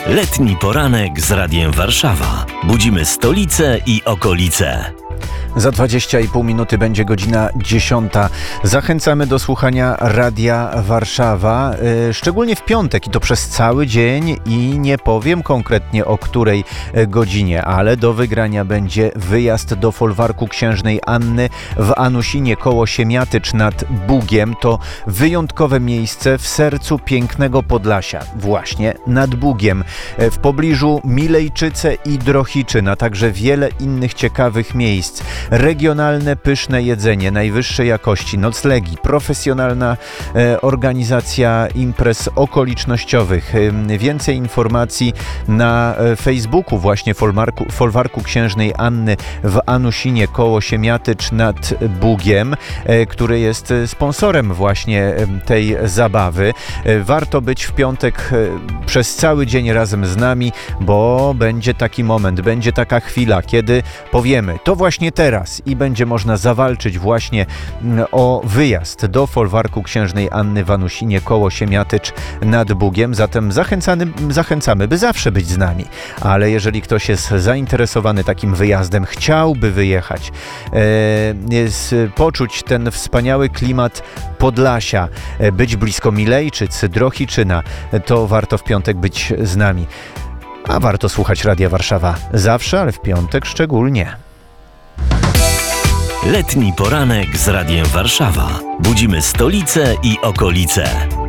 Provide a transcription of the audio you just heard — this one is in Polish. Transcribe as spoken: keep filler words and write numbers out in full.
Letni poranek z Radiem Warszawa. Budzimy stolicę i okolice. Za dwadzieścia i pół minuty będzie godzina dziesiąta. Zachęcamy do słuchania Radia Warszawa, yy, szczególnie w piątek i to przez cały dzień i nie powiem konkretnie o której godzinie, ale do wygrania będzie wyjazd do folwarku Księżnej Anny w Anusinie koło Siemiatycz nad Bugiem. To wyjątkowe miejsce w sercu pięknego Podlasia, właśnie nad Bugiem, w pobliżu Milejczyce i Drohiczyn, a także wiele innych ciekawych miejsc. Regionalne, pyszne jedzenie najwyższej jakości, noclegi, profesjonalna e, organizacja imprez okolicznościowych. E, więcej informacji na e, Facebooku właśnie folwarku, folwarku Księżnej Anny w Anusinie koło Siemiatycz nad Bugiem, e, który jest sponsorem właśnie e, tej zabawy. E, warto być w piątek e, przez cały dzień razem z nami, bo będzie taki moment, będzie taka chwila, kiedy powiemy, to właśnie teraz i będzie można zawalczyć właśnie o wyjazd do folwarku Księżnej Anny w Anusinie koło Siemiatycz nad Bugiem. Zatem zachęcamy, zachęcamy, by zawsze być z nami. Ale jeżeli ktoś jest zainteresowany takim wyjazdem, chciałby wyjechać, e, jest, poczuć ten wspaniały klimat Podlasia, e, być blisko Milejczyc, Drohiczyna, to warto w piątek być z nami. A warto słuchać Radia Warszawa zawsze, ale w piątek szczególnie. Letni poranek z Radiem Warszawa. Budzimy stolicę i okolice.